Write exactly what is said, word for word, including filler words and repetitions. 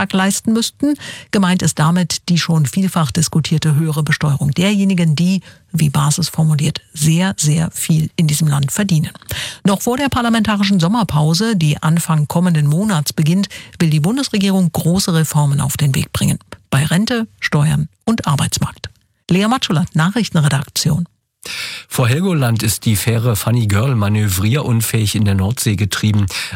Beitrag leisten müssten. Gemeint ist damit die schon vielfach diskutierte höhere Besteuerung derjenigen, die, wie Basis formuliert, sehr, sehr viel in diesem Land verdienen. Noch vor der parlamentarischen Sommerpause, die Anfang kommenden Monats beginnt, will die Bundesregierung große Reformen auf den Weg bringen. Bei Rente, Steuern und Arbeitsmarkt. Lea Matschulat, Nachrichtenredaktion. Vor Helgoland ist die Fähre Funny Girl manövrierunfähig in der Nordsee getrieben.